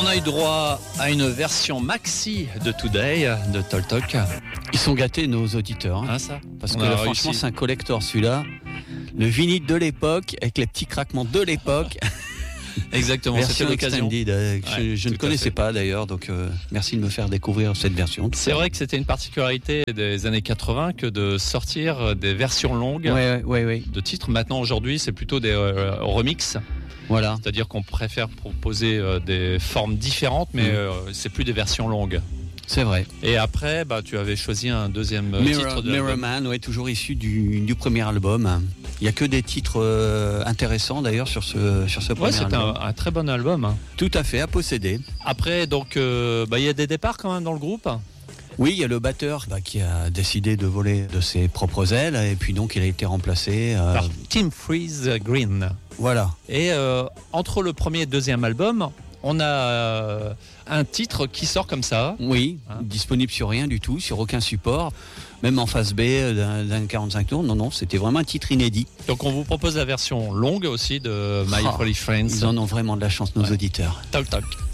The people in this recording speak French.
a eu droit à une version maxi de Today de Talk Talk. Ils sont gâtés, nos auditeurs. Hein. Hein, ça Parce que là, franchement, c'est un collector celui-là. Le vinyle de l'époque, avec les petits craquements de l'époque. Exactement, c'était version l'occasion. extended. Je ne connaissais pas d'ailleurs, donc merci de me faire découvrir cette version. C'est vrai que c'était une particularité des années 80 que de sortir des versions longues Ouais. de titres. Maintenant, aujourd'hui, c'est plutôt des remixes. Voilà. C'est-à-dire qu'on préfère proposer des formes différentes, mais c'est plus des versions longues. C'est vrai. Et après, tu avais choisi un deuxième titre de Mirror Man, toujours issu du premier album. Il n'y a que des titres intéressants d'ailleurs sur ce premier c'est album. un très bon album. Tout à fait, à posséder. Après, donc, il y a des départs quand même dans le groupe. Oui, il y a le batteur qui a décidé de voler de ses propres ailes et puis donc il a été remplacé Par Tim Freeze Green. Voilà. Et entre le premier et le deuxième album, on a un titre qui sort comme ça. Oui, disponible sur rien du tout, sur aucun support, même en face B d'un 45 tours. Non, c'était vraiment un titre inédit. Donc on vous propose la version longue aussi de My Holy Friends. Ils en ont vraiment de la chance, nos auditeurs. Talk Talk.